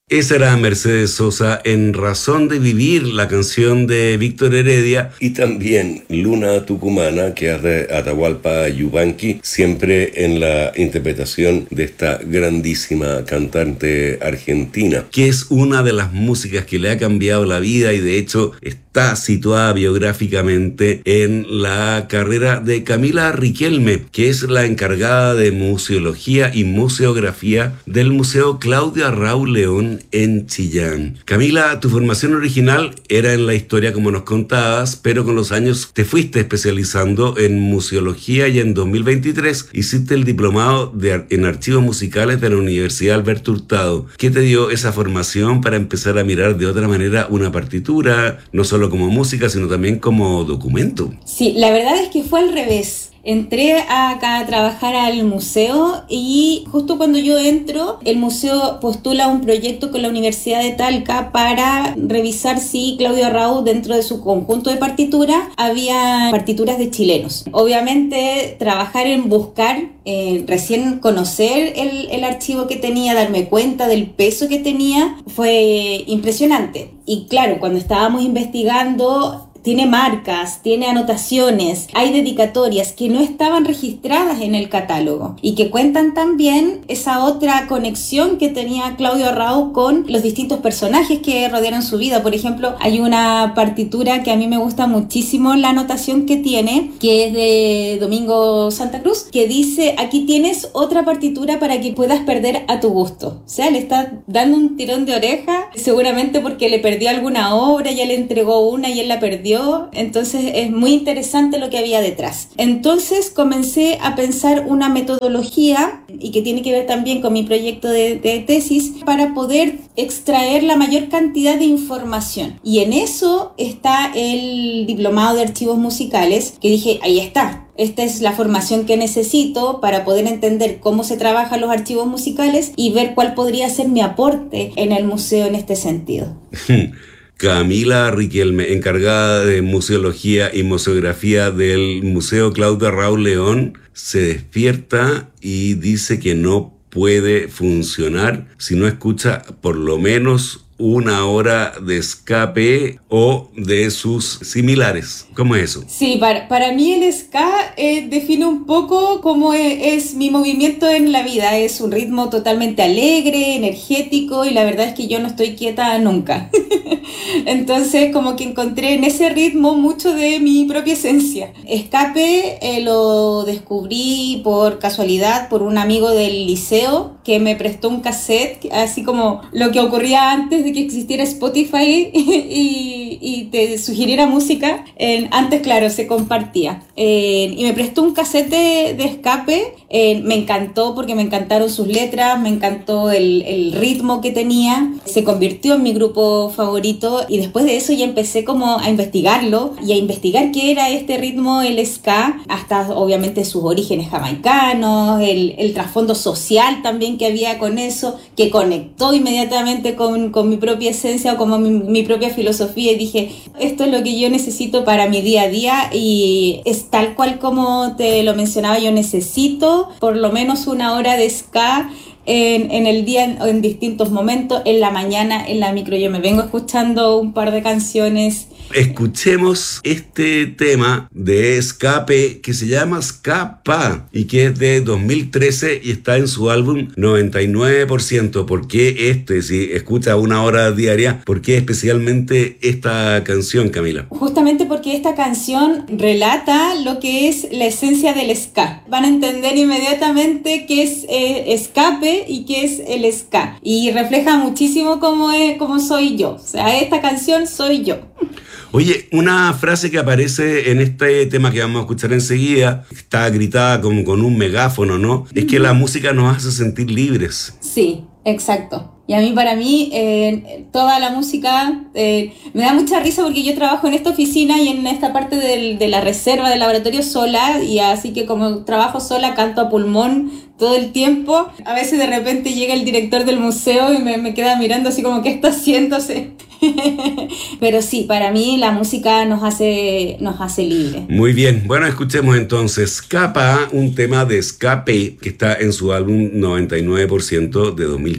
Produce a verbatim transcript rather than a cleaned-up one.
Esa era Mercedes Sosa en Razón de Vivir, la canción de Víctor Heredia. Y también Luna Tucumana, que es de Atahualpa Yupanqui, siempre en la interpretación de esta grandísima cantante argentina. Que es una de las músicas que le ha cambiado la vida y de hecho está situada biográficamente en la carrera de Camila Riquelme, que es la encargada de museología y museografía del Museo Claudio Arrau León en Chillán. Camila, tu formación original era en la historia, como nos contabas, pero con los años te fuiste especializando en museología y en dos mil veintitrés hiciste el diplomado de, en archivos musicales de la Universidad Alberto Hurtado. ¿Qué te dio esa formación para empezar a mirar de otra manera una partitura, no solo como música, sino también como documento? Sí, la verdad es que fue al revés. Entré acá a trabajar al museo y justo cuando yo entro, el museo postula un proyecto con la Universidad de Talca para revisar si Claudio Arrau, dentro de su conjunto de partituras, había partituras de chilenos. Obviamente, trabajar en buscar, eh, recién conocer el, el archivo que tenía, darme cuenta del peso que tenía, fue impresionante. Y claro, cuando estábamos investigando, tiene marcas, tiene anotaciones, hay dedicatorias que no estaban registradas en el catálogo y que cuentan también esa otra conexión que tenía Claudio Arrau con los distintos personajes que rodearon su vida. Por ejemplo, hay una partitura que a mí me gusta muchísimo, la anotación que tiene, que es de Domingo Santa Cruz, que dice: aquí tienes otra partitura para que puedas perder a tu gusto. O sea, le está dando un tirón de oreja, seguramente porque le perdió alguna obra, ya le entregó una y él la perdió. Entonces es muy interesante lo que había detrás. Entonces comencé a pensar una metodología y que tiene que ver también con mi proyecto de, de tesis para poder extraer la mayor cantidad de información. Y en eso está el diplomado de archivos musicales, que dije, ahí está. Esta es la formación que necesito para poder entender cómo se trabajan los archivos musicales y ver cuál podría ser mi aporte en el museo en este sentido. Camila Riquelme, encargada de museología y museografía del Museo Claudio Arrau León, se despierta y dice que no puede funcionar si no escucha por lo menos una hora de escape o de sus similares. ¿Cómo es eso? Sí, para, para mí el ska eh, define un poco cómo es, es mi movimiento en la vida. Es un ritmo totalmente alegre, energético, y la verdad es que yo no estoy quieta nunca. Entonces como que encontré en ese ritmo mucho de mi propia esencia. Escape eh, lo descubrí por casualidad por un amigo del liceo que me prestó un cassette, así como lo que ocurría antes de que existiera Spotify y, y te sugiriera música. Eh, antes, claro, se compartía. Eh, y me prestó un cassette de, de Escape. Eh, me encantó porque me encantaron sus letras, me encantó el, el ritmo que tenía. Se convirtió en mi grupo favorito y después de eso ya empecé como a investigarlo y a investigar qué era este ritmo, el ska, hasta obviamente sus orígenes jamaicanos, el, el trasfondo social también que había con eso, que conectó inmediatamente con, con mi propia esencia o como mi, mi propia filosofía, y dije, esto es lo que yo necesito para mi día a día, y es tal cual como te lo mencionaba, yo necesito por lo menos una hora de ska En, en el día, en, en distintos momentos, en la mañana, en la micro. Yo me vengo escuchando un par de canciones. Escuchemos este tema de Escape que se llama Escapa y que es de dos mil trece y está en su álbum noventa y nueve por ciento. ¿Por qué este? Si escucha una hora diaria, ¿por qué especialmente esta canción, Camila? Justamente porque esta canción relata lo que es la esencia del ska. Van a entender inmediatamente qué es eh, escape y qué es el ska. Y refleja muchísimo cómo, es, cómo soy yo. O sea, esta canción soy yo. Oye, una frase que aparece en este tema que vamos a escuchar enseguida, está gritada como con un megáfono, ¿no? Es que la música nos hace sentir libres. Sí, exacto. Y a mí, para mí, eh, toda la música eh, me da mucha risa porque yo trabajo en esta oficina y en esta parte del, de la reserva del laboratorio sola, y así que como trabajo sola, canto a pulmón todo el tiempo. A veces de repente llega el director del museo y me, me queda mirando así como, ¿qué está haciéndose? Pero sí, para mí la música nos hace, nos hace libre. Muy bien, bueno, escuchemos entonces Escapa, un tema de Escape que está en su álbum noventa y nueve por ciento de dos mil